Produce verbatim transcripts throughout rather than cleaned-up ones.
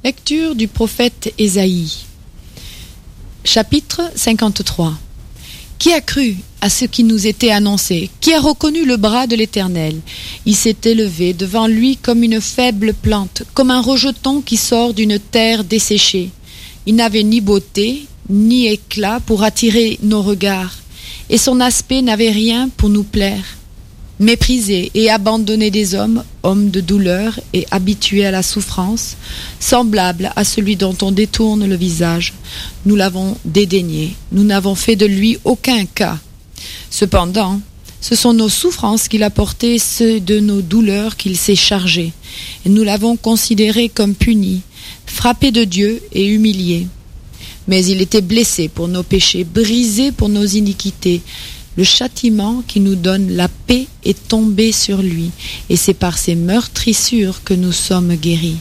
Lecture du prophète Ésaïe. Chapitre cinquante-trois. Qui a cru à ce qui nous était annoncé? Qui a reconnu le bras de l'Éternel? Il s'est élevé devant lui comme une faible plante, comme un rejeton qui sort d'une terre desséchée. Il n'avait ni beauté, ni éclat pour attirer nos regards, et son aspect n'avait rien pour nous plaire. Méprisé et abandonné des hommes, homme de douleur et habitué à la souffrance, semblable à celui dont on détourne le visage, nous l'avons dédaigné, nous n'avons fait de lui aucun cas. Cependant, ce sont nos souffrances qu'il a portées, ceux de nos douleurs qu'il s'est chargé, et nous l'avons considéré comme puni, frappé de Dieu et humilié. Mais il était blessé pour nos péchés, brisé pour nos iniquités. Le châtiment qui nous donne la paix est tombé sur lui, et c'est par ses meurtrissures que nous sommes guéris.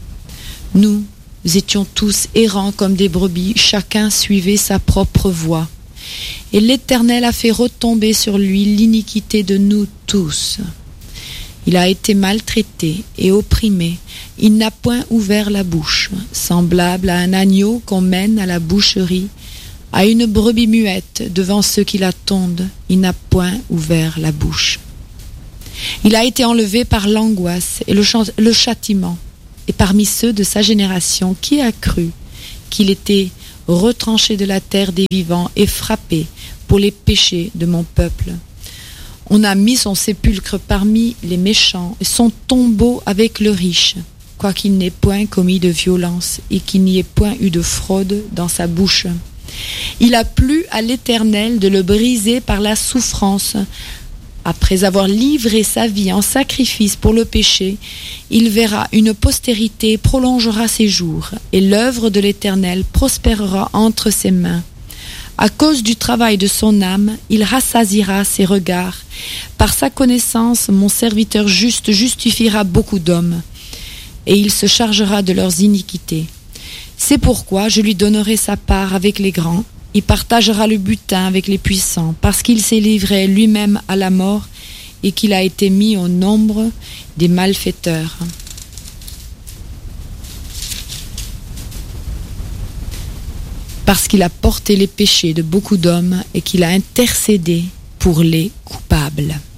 Nous étions tous errants comme des brebis, chacun suivait sa propre voie. Et l'Éternel a fait retomber sur lui l'iniquité de nous tous. Il a été maltraité et opprimé, il n'a point ouvert la bouche, semblable à un agneau qu'on mène à la boucherie, à une brebis muette devant ceux qui la tondent, il n'a point ouvert la bouche. Il a été enlevé par l'angoisse et le, ch- le châtiment, et parmi ceux de sa génération, qui a cru qu'il était retranché de la terre des vivants et frappé pour les péchés de mon peuple? On a mis son sépulcre parmi les méchants et son tombeau avec le riche, quoiqu'il n'ait point commis de violence et qu'il n'y ait point eu de fraude dans sa bouche. Il a plu à l'Éternel de le briser par la souffrance. Après avoir livré sa vie en sacrifice pour le péché, il verra une postérité, prolongera ses jours, et l'œuvre de l'Éternel prospérera entre ses mains. À cause du travail de son âme, il rassasiera ses regards. Par sa connaissance, mon serviteur juste justifiera beaucoup d'hommes, et il se chargera de leurs iniquités. C'est pourquoi je lui donnerai sa part avec les grands, il partagera le butin avec les puissants, parce qu'il s'est livré lui-même à la mort et qu'il a été mis au nombre des malfaiteurs. Parce qu'il a porté les péchés de beaucoup d'hommes et qu'il a intercédé pour les coupables.